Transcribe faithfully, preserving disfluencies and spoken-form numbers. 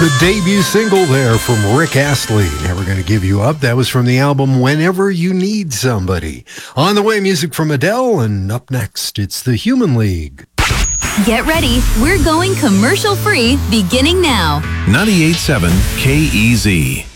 The debut single there from Rick Astley, Never Gonna Give You Up. That was from the album Whenever You Need Somebody. On the way, music from Adele, and up next, it's the Human League. Get ready. We're going commercial free beginning now. ninety-eight point seven K E Z.